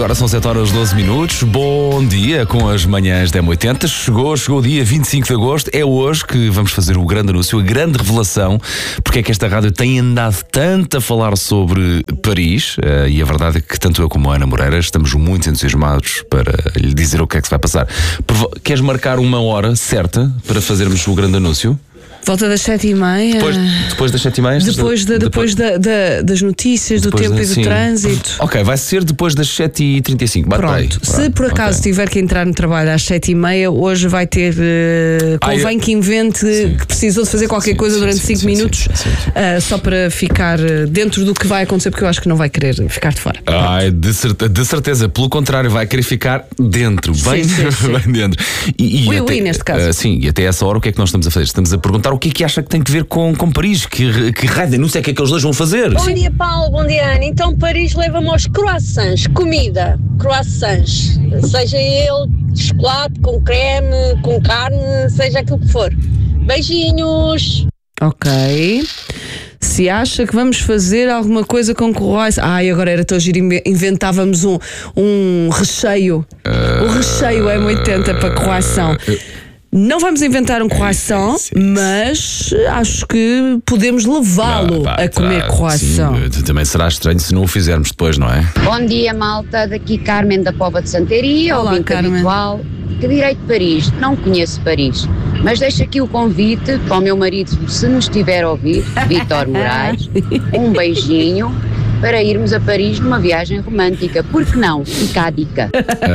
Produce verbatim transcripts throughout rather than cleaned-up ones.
agora são sete horas e doze minutos. Bom dia com as manhãs da M oitenta. Chegou, chegou o dia vinte e cinco de agosto. É hoje que vamos fazer o grande anúncio, a grande revelação. Porque é que esta rádio tem andado tanto a falar sobre Paris. Uh, e a verdade é que tanto eu como a Ana Moreira estamos muito entusiasmados para lhe dizer o que é que se vai passar. Queres marcar uma hora certa para fazermos o grande anúncio? Volta das sete e meia. Depois, depois das sete e meia? Depois, da, depois, depois da, da, das notícias, do tempo da, e do sim. trânsito. Ok, vai ser depois das sete e trinta e cinco. Bate Pronto. Aí. Se por acaso okay. tiver que entrar no trabalho às sete e meia, hoje vai ter. Uh, convém ah, que invente sim. que precisou de fazer qualquer sim, coisa sim, durante cinco minutos sim, sim, sim. Uh, só para ficar dentro do que vai acontecer, porque eu acho que não vai querer ficar de fora. Ai, de, certeza, de certeza, pelo contrário, vai querer ficar dentro, bem, sim, sim, sim. bem dentro. E, e ui, até, ui, neste caso. Uh, sim, e até essa hora o que é que nós estamos a fazer? Estamos a perguntar o que é que acha que tem que ver com, com Paris, que, que raio de anúncio é que aqueles dois vão fazer? Bom dia, Paulo, bom dia, Ana. Então Paris leva-me aos croissants, comida, croissants, seja ele de chocolate, com creme, com carne, seja aquilo que for. Beijinhos. Ok. Se acha que vamos fazer alguma coisa com croissants. Ai, agora era tão giro, inventávamos um, um recheio. Uh, o recheio é M oitenta para croissant. Uh, Não vamos inventar um croissant, sim, sim, sim. mas acho que podemos levá-lo a comer croissant. Sim, também será estranho se não o fizermos depois, não é? Bom dia, malta. Daqui Carmen da Pova de Santaria, ouvinte habitual. Que direi de Paris? Não conheço Paris, mas deixo aqui o convite para o meu marido, se nos estiver a ouvir, Vítor Moraes, um beijinho. Para irmos a Paris numa viagem romântica. Por que não? Fica a dica.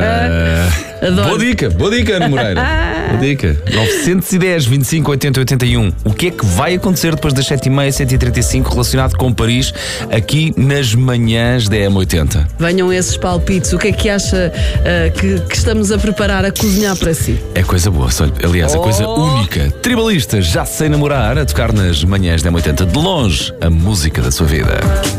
Uh, boa dica, boa dica, Ana Moreira. Boa dica. novecentos e dez, vinte e cinco, oitenta, oitenta e um. O que é que vai acontecer depois das sete e meia, sete e trinta e cinco relacionado com Paris aqui nas manhãs da M oitenta? Venham esses palpites. O que é que acha uh, que, que estamos a preparar, a cozinhar para si? É coisa boa. Aliás, oh. a coisa única. Tribalistas, já sem namorar, a tocar nas manhãs da M oitenta. De longe, a música da sua vida.